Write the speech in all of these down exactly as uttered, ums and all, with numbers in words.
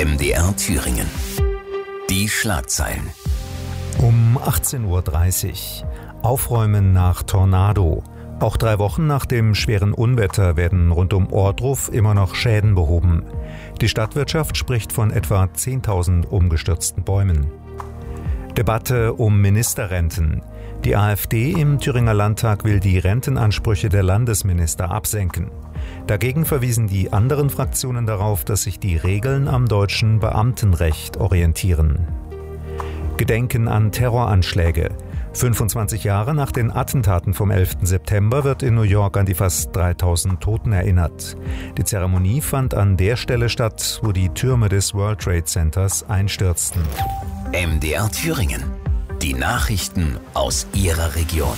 M D R Thüringen. Die Schlagzeilen. Um achtzehn Uhr dreißig. Aufräumen nach Tornado. Auch drei Wochen nach dem schweren Unwetter werden rund um Ohrdruf immer noch Schäden behoben. Die Stadtwirtschaft spricht von etwa zehntausend umgestürzten Bäumen. Debatte um Ministerrenten. Die AfD im Thüringer Landtag will die Rentenansprüche der Landesminister absenken. Dagegen verwiesen die anderen Fraktionen darauf, dass sich die Regeln am deutschen Beamtenrecht orientieren. Gedenken an Terroranschläge. fünfundzwanzig Jahre nach den Attentaten vom elften September wird in New York an die fast dreitausend Toten erinnert. Die Zeremonie fand an der Stelle statt, wo die Türme des World Trade Centers einstürzten. M D R Thüringen. Die Nachrichten aus Ihrer Region.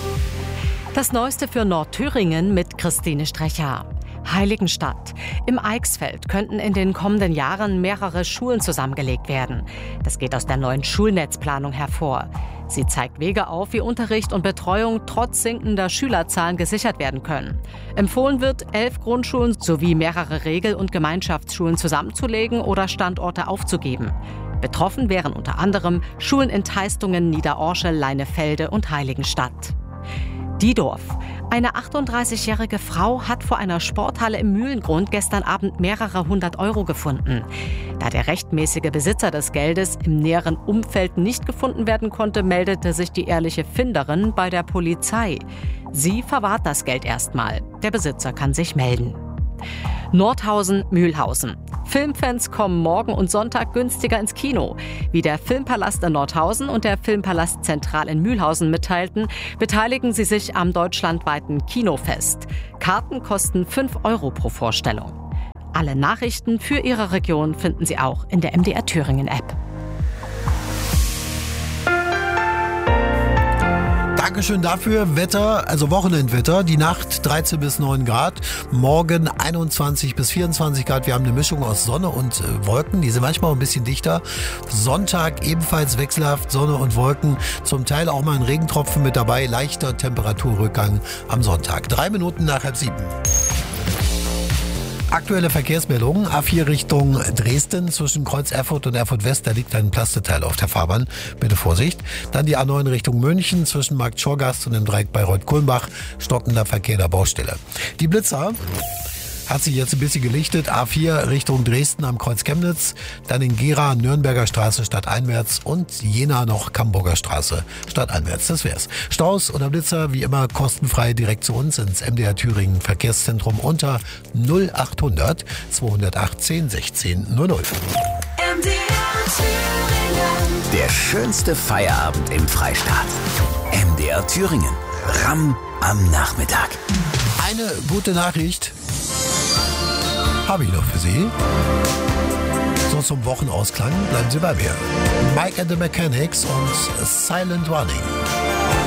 Das Neueste für Nordthüringen mit Christine Strecher. Heiligenstadt. Im Eichsfeld könnten in den kommenden Jahren mehrere Schulen zusammengelegt werden. Das geht aus der neuen Schulnetzplanung hervor. Sie zeigt Wege auf, wie Unterricht und Betreuung trotz sinkender Schülerzahlen gesichert werden können. Empfohlen wird, elf Grundschulen sowie mehrere Regel- und Gemeinschaftsschulen zusammenzulegen oder Standorte aufzugeben. Betroffen wären unter anderem Schulen in Teistungen, Niederorschel, Leinefelde und Heiligenstadt. Diedorf. Eine achtunddreißigjährige Frau hat vor einer Sporthalle im Mühlengrund gestern Abend mehrere hundert Euro gefunden. Da der rechtmäßige Besitzer des Geldes im näheren Umfeld nicht gefunden werden konnte, meldete sich die ehrliche Finderin bei der Polizei. Sie verwahrt das Geld erstmal. Der Besitzer kann sich melden. Nordhausen-Mühlhausen. Filmfans kommen morgen und Sonntag günstiger ins Kino. Wie der Filmpalast in Nordhausen und der Filmpalast Zentral in Mühlhausen mitteilten, beteiligen sie sich am deutschlandweiten Kinofest. Karten kosten fünf Euro pro Vorstellung. Alle Nachrichten für Ihre Region finden Sie auch in der M D R Thüringen App. Dankeschön dafür. Wetter, also Wochenendwetter, die Nacht dreizehn bis neun Grad, morgen einundzwanzig bis vierundzwanzig Grad. Wir haben eine Mischung aus Sonne und äh, Wolken, die sind manchmal ein bisschen dichter. Sonntag ebenfalls wechselhaft Sonne und Wolken, zum Teil auch mal ein Regentropfen mit dabei, leichter Temperaturrückgang am Sonntag. Drei Minuten nach halb sieben. Aktuelle Verkehrsmeldungen. A vier Richtung Dresden zwischen Kreuz Erfurt und Erfurt West. Da liegt ein Plasteteil auf der Fahrbahn. Bitte Vorsicht. Dann die A neun Richtung München zwischen Markt Schorgast und dem Dreieck Bayreuth-Kulmbach. Stockender Verkehr der Baustelle. Die Blitzer hat sich jetzt ein bisschen gelichtet. A vier Richtung Dresden am Kreuz Chemnitz. Dann in Gera Nürnberger Straße stadteinwärts und Jena noch Camburger Straße stadteinwärts. Das wär's. Staus oder Blitzer wie immer kostenfrei direkt zu uns ins M D R Thüringen Verkehrszentrum unter null achthundert zweihundertachtzehn sechzehn null null. M D R Thüringen. Der schönste Feierabend im Freistaat. M D R Thüringen. Ramm am Nachmittag. Eine gute Nachricht habe ich noch für Sie. So zum Wochenausklang bleiben Sie bei mir. Mike and the Mechanics und Silent Running.